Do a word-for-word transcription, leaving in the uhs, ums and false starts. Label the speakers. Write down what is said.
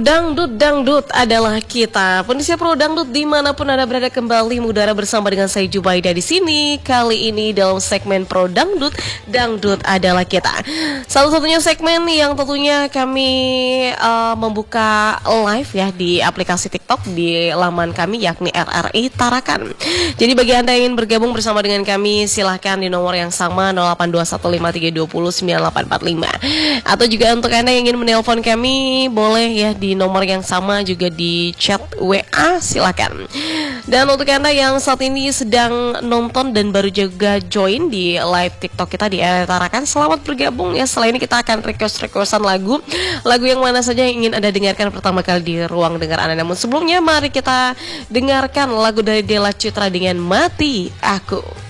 Speaker 1: Dangdut, dangdut adalah kita. Pemirsa Pro Dangdut dimanapun Anda berada, kembali mengudara bersama dengan saya Jubaida di sini. Kali ini dalam segmen Pro Dangdut, dangdut adalah kita. Satu-satunya segmen yang tentunya kami uh, membuka live ya di aplikasi TikTok di laman kami, yakni R R I Tarakan. Jadi bagi Anda yang ingin bergabung bersama dengan kami, silahkan di nomor yang sama nol delapan dua satu lima tiga dua nol sembilan delapan empat lima. Atau juga untuk Anda yang ingin menelpon kami, boleh ya di nomor yang sama, juga di chat W A, silakan. Dan untuk Anda yang saat ini sedang nonton dan baru juga join di live TikTok kita di R R I Tarakan, selamat bergabung ya. Setelah ini kita akan request-requestan lagu Lagu yang mana saja yang ingin Anda dengarkan pertama kali di ruang dengar Anda. Namun sebelumnya mari kita dengarkan lagu dari Della Citra dengan Mati Aku.